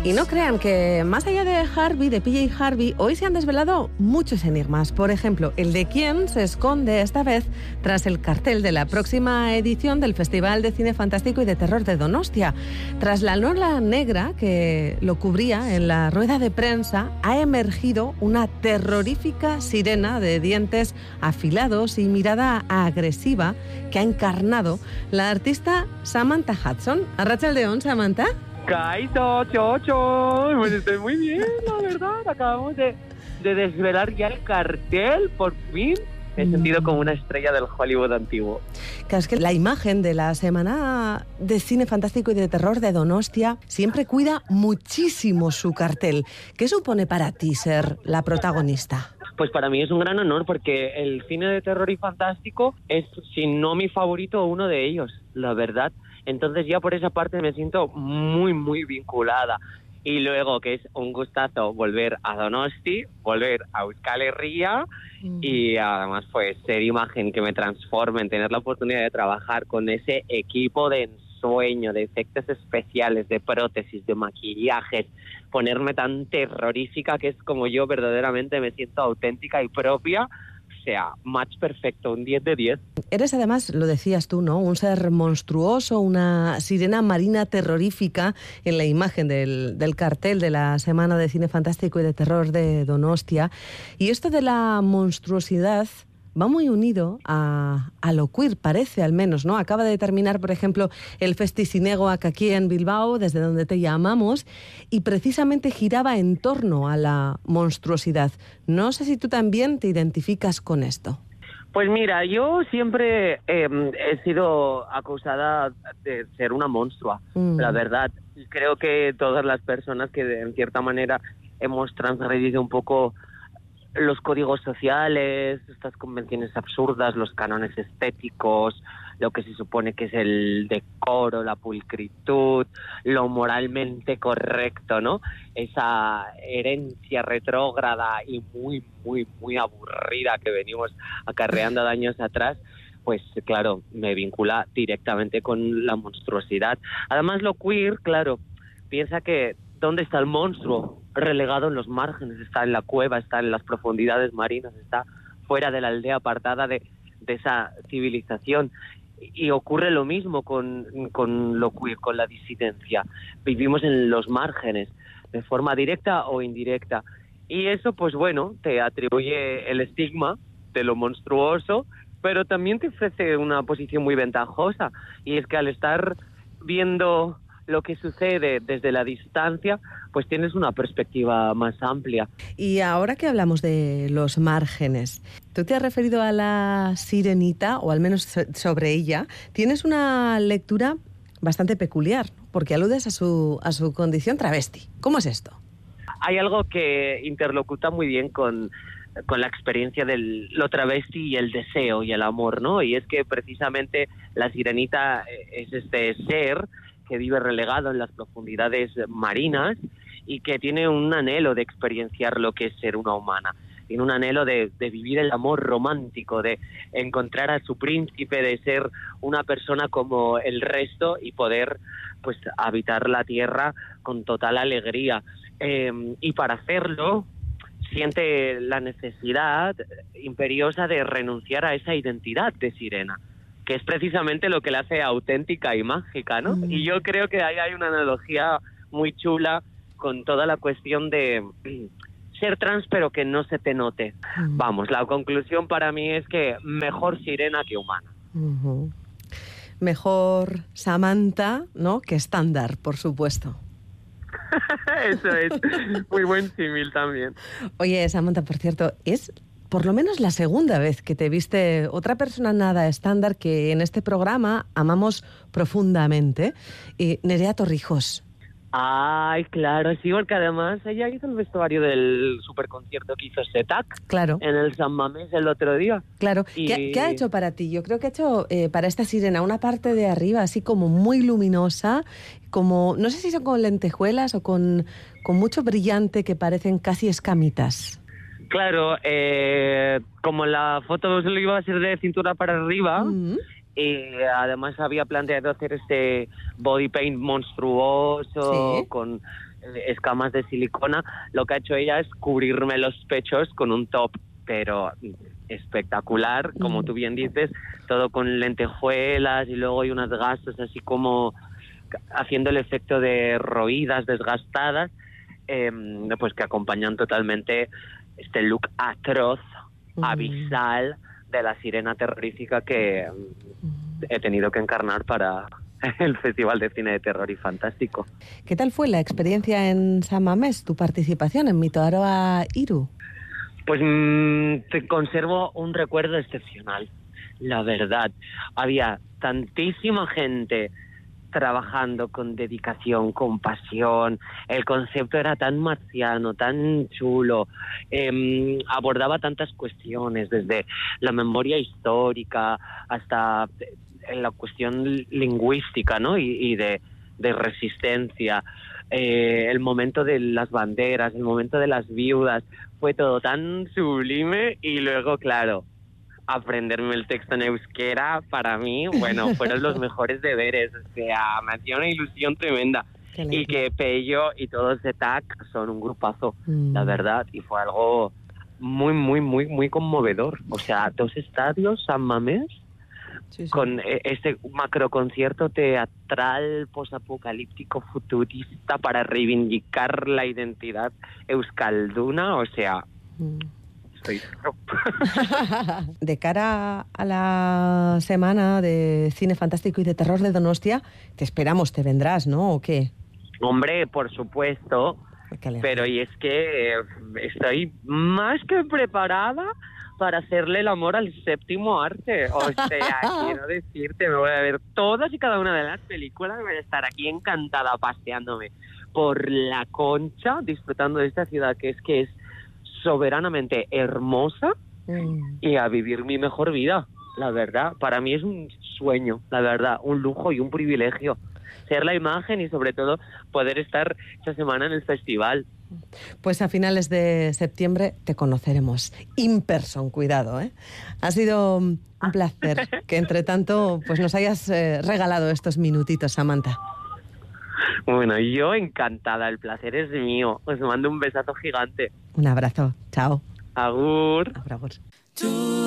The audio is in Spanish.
Y no crean que más allá de Harvey, de PJ Harvey, hoy se han desvelado muchos enigmas. Por ejemplo, el de quién se esconde esta vez tras el cartel de la próxima edición del Festival de Cine Fantástico y de Terror de Donostia. Tras la lola negra que lo cubría en la rueda de prensa, ha emergido una terrorífica sirena de dientes afilados y mirada agresiva que ha encarnado la artista Samantha Hudson. Arratsaldeon, Samantha. Kaito, Chocho, pues estoy muy bien, la verdad. Acabamos de desvelar ya el cartel, por fin. Me he sentido como una estrella del Hollywood antiguo. Claro, es que la imagen de la Semana de Cine Fantástico y de Terror de Donostia siempre cuida muchísimo su cartel. ¿Qué supone para ti ser la protagonista? Pues para mí es un gran honor porque el cine de terror y fantástico es, si no mi favorito, uno de ellos, la verdad. Entonces ya por esa parte me siento muy, muy vinculada. Y luego que es un gustazo volver a Donosti, volver a Euskal Herria y además pues ser imagen que me transformen, tener la oportunidad de trabajar con ese equipo de ensueño, de efectos especiales, de prótesis, de maquillajes, ponerme tan terrorífica que es como yo verdaderamente me siento auténtica y propia. O sea, match perfecto, un 10 de 10. Eres además, lo decías tú, ¿no? Un ser monstruoso, una sirena marina terrorífica en la imagen del cartel de la Semana de Cine Fantástico y de Terror de Donostia. Y esto de la monstruosidad va muy unido a lo queer, parece al menos, ¿no? Acaba de terminar, por ejemplo, el Festicinegoak aquí en Bilbao, desde donde te llamamos, y precisamente giraba en torno a la monstruosidad. No sé si tú también te identificas con esto. Pues mira, yo siempre he sido acusada de ser una monstrua, la verdad. Creo que todas las personas que en cierta manera hemos transgredido un poco los códigos sociales, estas convenciones absurdas, los cánones estéticos, lo que se supone que es el decoro, la pulcritud, lo moralmente correcto, ¿no? Esa herencia retrógrada y muy, muy, muy aburrida que venimos acarreando de años atrás, pues claro, me vincula directamente con la monstruosidad. Además, lo queer, claro, piensa que ¿dónde está el monstruo? Relegado en los márgenes, está en la cueva, está en las profundidades marinas, está fuera de la aldea apartada de esa civilización. Y ocurre lo mismo con lo queer, con la disidencia. Vivimos en los márgenes, de forma directa o indirecta. Y eso, pues bueno, te atribuye el estigma de lo monstruoso, pero también te ofrece una posición muy ventajosa. Y es que al estar viendo lo que sucede desde la distancia, pues tienes una perspectiva más amplia. Y ahora que hablamos de los márgenes, tú te has referido a la sirenita, o al menos sobre ella, tienes una lectura bastante peculiar, porque aludes a su condición travesti. ¿Cómo es esto? Hay algo que interlocuta muy bien con la experiencia de lo travesti y el deseo y el amor, ¿no? Y es que precisamente la sirenita es este ser que vive relegado en las profundidades marinas y que tiene un anhelo de experienciar lo que es ser una humana. Tiene un anhelo de vivir el amor romántico, de encontrar a su príncipe, de ser una persona como el resto y poder pues habitar la tierra con total alegría. Y para hacerlo siente la necesidad imperiosa de renunciar a esa identidad de sirena, que es precisamente lo que la hace auténtica y mágica, ¿no? Y yo creo que ahí hay una analogía muy chula con toda la cuestión de ser trans pero que no se te note. Vamos, la conclusión para mí es que mejor sirena que humana. Mejor Samantha, ¿no?, que estándar, por supuesto. Eso es, muy buen símil también. Oye, Samantha, por cierto, es por lo menos la segunda vez que te viste otra persona nada estándar que en este programa amamos profundamente, Nerea Torrijos. Ay, claro, sí, porque además ella hizo el vestuario del superconcierto que hizo Setac, claro, en el San Mamés el otro día. Claro. ¿Qué ha hecho para ti? Yo creo que ha hecho para esta sirena una parte de arriba así como muy luminosa, como no sé si son con lentejuelas o con mucho brillante que parecen casi escamitas. Claro, como la foto lo iba a ser de cintura para arriba, y además había planteado hacer este body paint monstruoso, sí, con escamas de silicona, lo que ha hecho ella es cubrirme los pechos con un top, pero espectacular, como tú bien dices, todo con lentejuelas y luego hay unas gasas así como haciendo el efecto de roídas, desgastadas, pues que acompañan totalmente este look atroz, abisal de la sirena terrorífica que he tenido que encarnar para el Festival de Cine de Terror y Fantástico. ¿Qué tal fue la experiencia en San Mamés, tu participación en Mito Aroa Iru? Pues te conservo un recuerdo excepcional, la verdad. Había tantísima gente trabajando con dedicación, con pasión. El concepto era tan marciano, tan chulo. Abordaba tantas cuestiones, desde la memoria histórica hasta la cuestión lingüística, ¿no? Y de resistencia. El momento de las banderas, el momento de las viudas, fue todo tan sublime. Y luego, claro, aprenderme el texto en euskera, para mí, bueno, fueron los mejores deberes. O sea, me hacía una ilusión tremenda. Y que Pello y todos de TAC son un grupazo, la verdad. Y fue algo muy, muy, muy, muy conmovedor. O sea, 2 estadios, San Mamés, con este macroconcierto teatral, posapocalíptico, futurista, para reivindicar la identidad euskalduna. O sea... De cara a la semana de cine fantástico y de terror de Donostia, te esperamos, te vendrás, ¿no? ¿O qué? Hombre, por supuesto, pero y es que estoy más que preparada para hacerle el amor al séptimo arte. O sea, quiero decirte, me voy a ver todas y cada una de las películas, voy a estar aquí encantada paseándome por la Concha, disfrutando de esta ciudad que es soberanamente hermosa y a vivir mi mejor vida, la verdad. Para mí es un sueño, la verdad, un lujo y un privilegio ser la imagen y sobre todo poder estar esta semana en el festival. Pues a finales de septiembre te conoceremos in person, cuidado, ¿eh? Ha sido un placer que entre tanto pues nos hayas regalado estos minutitos, Samantha. Bueno, yo encantada, el placer es mío. Os mando un besazo gigante. Un abrazo, chao. Agur. Agur.